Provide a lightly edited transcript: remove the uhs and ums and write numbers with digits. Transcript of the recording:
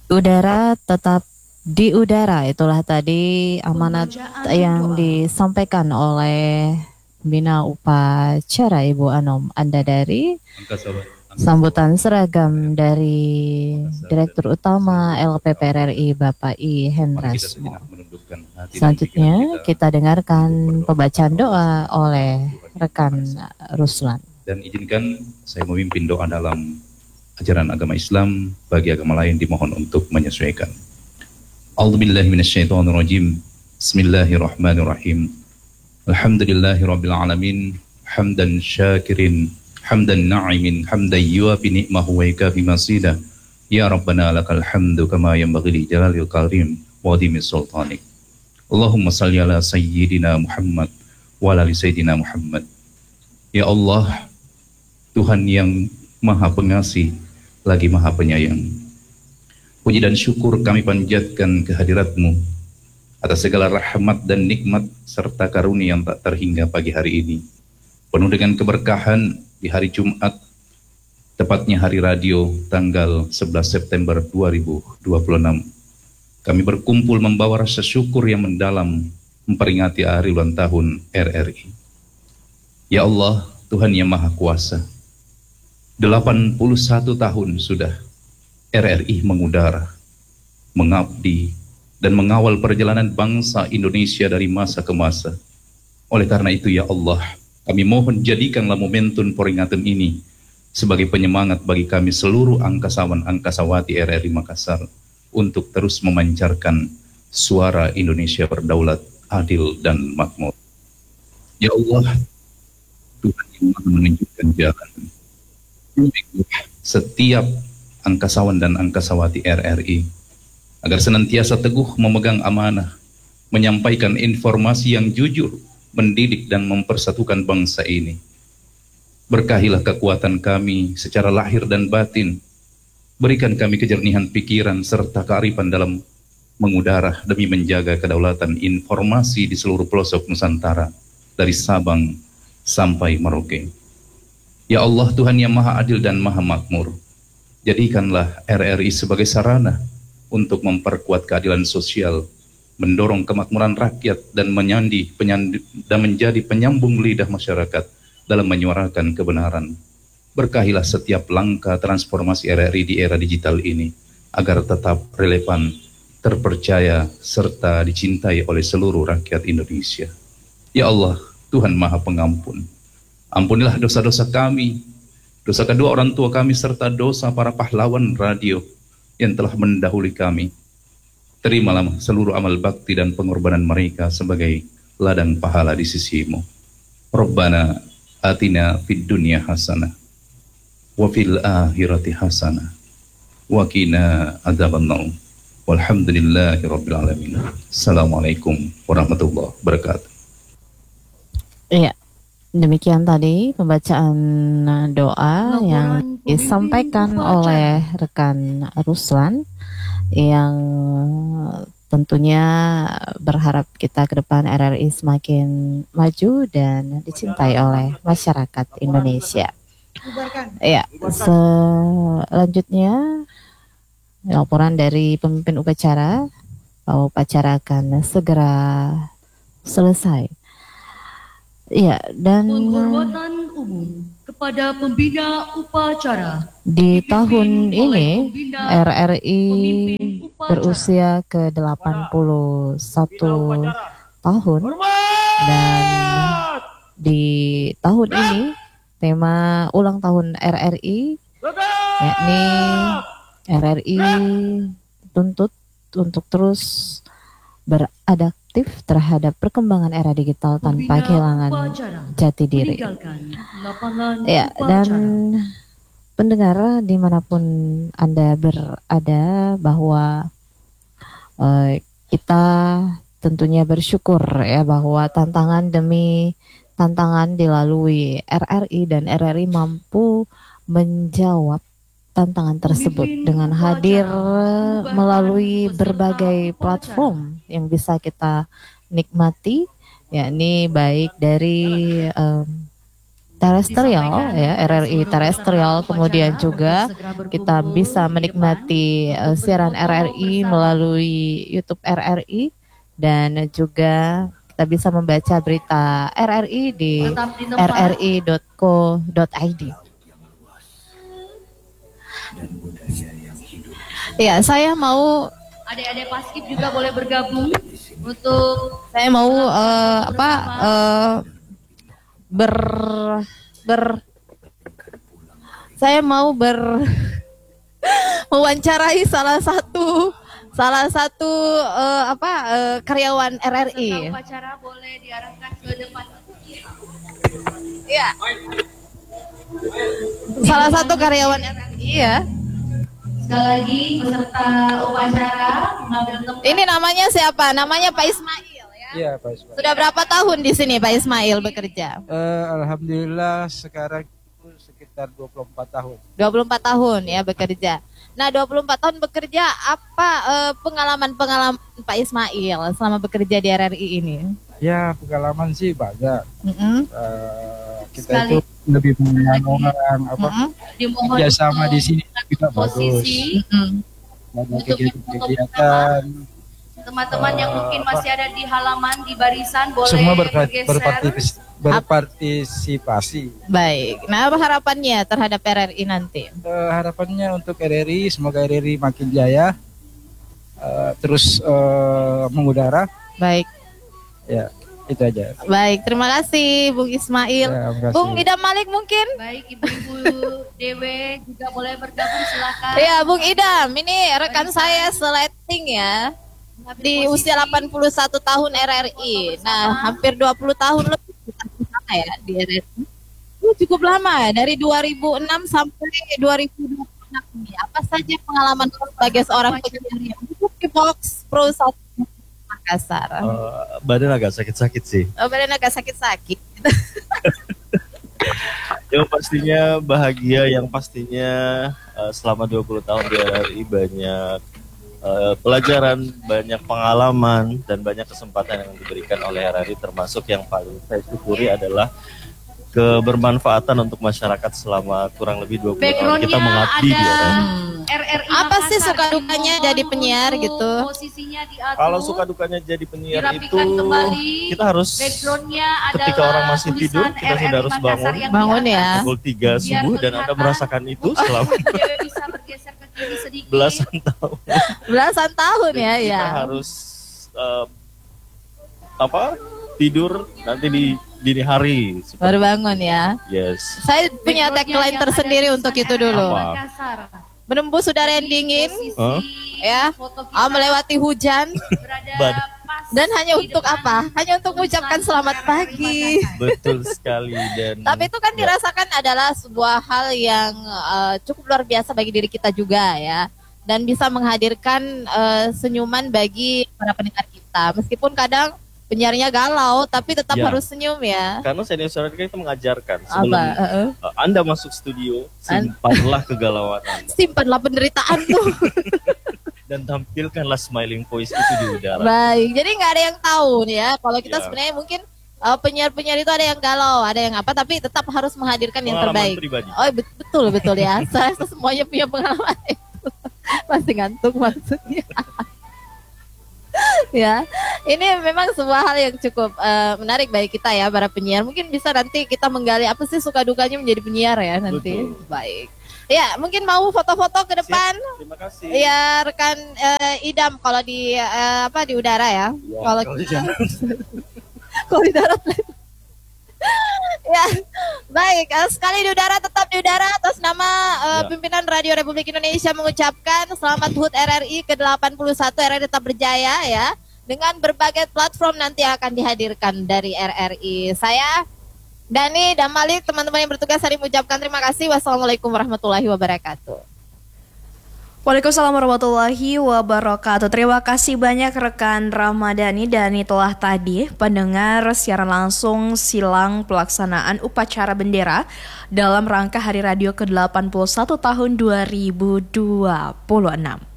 Udara tetap di udara, itulah tadi amanat yang disampaikan oleh Bina Upacara Ibu Anom. Anda dari sambutan seragam dari Direktur Utama LPPRRI Bapak I Hendrasmo. Selanjutnya kita dengarkan pembacaan doa oleh rekan Ruslan. Dan izinkan saya memimpin doa dalam ajaran agama Islam, bagi agama lain dimohon untuk menyesuaikan. A'udzubillahi minasyaitonirrajim. Bismillahirrahmanirrahim. Alhamdulillahirabbil alamin, hamdan syakirin, hamdan na'imin, hamdan yuwafi ni'mahu wa yakafi masida. Ya Rabbana lakal hamdu kama yanbaghi li jalalil karim wa adhimi sultanik. Allahumma salli ala sayyidina Muhammad wa ala ali sayyidina Muhammad. Ya Allah, Tuhan yang Maha Pengasih lagi Maha Penyayang, puji dan syukur kami panjatkan kehadirat-Mu atas segala rahmat dan nikmat serta karunia yang tak terhingga pagi hari ini, penuh dengan keberkahan di hari Jumat, tepatnya hari radio tanggal 11 September 2026. Kami berkumpul membawa rasa syukur yang mendalam memperingati hari ulang tahun RRI. Ya Allah, Tuhan yang Maha Kuasa, 81 tahun sudah RRI mengudara, mengabdi, dan mengawal perjalanan bangsa Indonesia dari masa ke masa. Oleh karena itu ya Allah, kami mohon jadikanlah momentum peringatan ini sebagai penyemangat bagi kami seluruh angkasawan-angkasawati RRI Makassar untuk terus memancarkan suara Indonesia berdaulat, adil, dan makmur. Ya Allah, Tuhan yang Maha menunjukkan jalan, setiap angkasawan dan angkasawati RRI agar senantiasa teguh memegang amanah, menyampaikan informasi yang jujur, mendidik dan mempersatukan bangsa ini. Berkahilah kekuatan kami secara lahir dan batin, berikan kami kejernihan pikiran serta kearifan dalam mengudara demi menjaga kedaulatan informasi di seluruh pelosok Nusantara, dari Sabang sampai Merauke. Ya Allah, Tuhan yang Maha Adil dan Maha Makmur, jadikanlah RRI sebagai sarana untuk memperkuat keadilan sosial, mendorong kemakmuran rakyat, dan menjadi penyambung lidah masyarakat dalam menyuarakan kebenaran. Berkahilah setiap langkah transformasi RRI di era digital ini, agar tetap relevan, terpercaya, serta dicintai oleh seluruh rakyat Indonesia. Ya Allah, Tuhan Maha Pengampun, ampunilah dosa-dosa kami, dosa kedua orang tua kami, serta dosa para pahlawan radio yang telah mendahului kami. Terimalah seluruh amal bakti dan pengorbanan mereka sebagai ladang pahala di sisi-Mu. Rabbana atina fid dunya hasanah wa fil akhirati hasanah wa qina adzabannar. Walhamdulillahirabbil alamin. Assalamualaikum warahmatullahi wabarakatuh. Iya, demikian tadi pembacaan doa yang disampaikan oleh rekan Ruslan, yang tentunya berharap kita ke depan RRI semakin maju dan dicintai oleh masyarakat Indonesia. Ya, selanjutnya laporan dari pemimpin upacara bahwa upacara akan segera selesai. Ya, dan penghormatan umum kepada pembina upacara. Di tahun ini RRI berusia ke-81 tahun, dan di tahun ini tema ulang tahun RRI yakni RRI tuntut untuk terus beradaptif terhadap perkembangan era digital tanpa kehilangan jati diri. Ya, dan pendengar dimanapun Anda berada, bahwa kita tentunya bersyukur ya bahwa tantangan demi tantangan dilalui RRI, dan RRI mampu menjawab tantangan tersebut dengan hadir melalui berbagai platform yang bisa kita nikmati, yakni baik dari terestrial ya, RRI terestrial, kemudian juga kita bisa menikmati siaran RRI melalui YouTube RRI, dan juga kita bisa membaca berita RRI di rri.co.id. Ya, saya mau Adik-adik Paskib juga boleh bergabung untuk saya mau saya mau mewawancarai salah satu karyawan RRI. upacara boleh diarahkan ke depan. Iya. Salah satu karyawan RRI ya. Sekali lagi peserta upacara mengambil tempat. Ini namanya siapa? Namanya Pak Ismail ya. Iya, Pak Ismail. Sudah berapa tahun di sini Pak Ismail bekerja? Alhamdulillah sekarang itu sekitar 24 tahun. 24 tahun ya bekerja. Nah, 24 tahun bekerja, apa pengalaman-pengalaman Pak Ismail selama bekerja di RRI ini? Ya, pengalaman sih banyak. Mm-mm. Kita itu lebih mengenal orang Dimohon kerjasama untuk di sini juga bagus. posisi Banyak kegiatan-kegiatan. teman-teman yang mungkin masih ada di halaman di barisan boleh Semua bergeser. berpartisipasi. Baik. Nah, apa harapannya terhadap RRI nanti? Harapannya untuk RRI, semoga RRI makin jaya, terus mengudara. Baik. Ya, itu aja. Baik, terima kasih Bung Ismail. Ya, terima kasih. Bung Idam Malik mungkin? Baik, Ibu-ibu Dewe juga boleh bergabung, silakan. Ya, Bung Idam, ini rekan saya seleting ya. Di usia 81 tahun RRI. Nah, hampir 20 tahun lebih kita bersama ya di RRI. Cukup lama, dari 2006 sampai 2026 ini. Apa saja pengalaman sebagai seorang penyiar yang duduk di box Pro 1 Makassar? Badan agak sakit-sakit sih. Badan agak sakit-sakit. Yang pastinya bahagia, yang pastinya selama 20 tahun di RRI banyak pelajaran, banyak pengalaman, dan banyak kesempatan yang diberikan oleh RRI, termasuk yang paling saya syukuri adalah kebermanfaatan untuk masyarakat selama kurang lebih 20 tahun kita mengabdi di RRI. Apa sih suka dukanya jadi penyiar gitu? Posisinya diatur. Kalau suka dukanya jadi penyiar itu Dirapikan kembali. kita harus Backgroundnya ketika adalah orang masih tidur tulisan kita sudah harus RRI Makassar bangun yang Bangun di ya. atas. pukul 3 subuh dan Anda merasakan itu selama Dewe bisa bergeser ke kiri sedikit. belasan tahun. Belasan tahun ya, Kita ya. harus tidur nanti di dini hari. Baru bangun ya. Yes. Saya punya Backgroundnya tagline yang tersendiri ada untuk tulisan itu dulu. RRI Apa? Makassar. Menembus udara yang dingin, Posisi Huh? ya, foto kita melewati hujan, berada Bad. pas dan hanya di untuk depan apa? Hanya untuk mengucapkan tulisan selamat RRI pagi. Makassar. Betul sekali dan Tapi itu kan dirasakan adalah sebuah hal yang cukup luar biasa bagi diri kita juga ya. Dan bisa menghadirkan senyuman bagi para pendengar kita. Meskipun kadang penyiarnya galau, tapi tetap Ya. harus senyum ya. karena senior kita mengajarkan Apa? sebelum Anda masuk studio, simpanlah kegalauan Anda Simpanlah penderitaan tuh. dan tampilkanlah smiling voice itu di udara. Baik, jadi nggak ada yang tahu nih ya. Kalau kita Ya. sebenarnya mungkin penyiar-penyiar itu ada yang galau, ada yang apa, tapi tetap harus menghadirkan yang Pengalaman terbaik. pribadi. Oh betul ya. Saya semuanya punya pengalaman itu. Masih ngantuk maksudnya. Ya, ini memang sebuah hal yang cukup menarik bagi kita ya para penyiar. Mungkin bisa nanti kita menggali apa sih suka dukanya menjadi penyiar ya nanti. Betul. Baik. Ya, mungkin mau foto-foto ke depan. Siap, terima kasih. Ya rekan Idam kalau di di udara ya. Ya, Kalau kalau di jalan. kalau di darat. Ya, baik. Sekali di udara tetap di udara. Atas nama pimpinan Radio Republik Indonesia mengucapkan selamat HUT RRI ke-81. RRI tetap berjaya ya. Dengan berbagai platform nanti akan dihadirkan dari RRI. Saya Dani dan Malik, teman-teman yang bertugas hari mengucapkan terima kasih. Wassalamualaikum warahmatullahi wabarakatuh. Waalaikumsalam warahmatullahi wabarakatuh. Terima kasih banyak rekan Ramadhani, dan itulah tadi pendengar siaran langsung silang pelaksanaan upacara bendera dalam rangka Hari Radio ke-81 tahun 2026.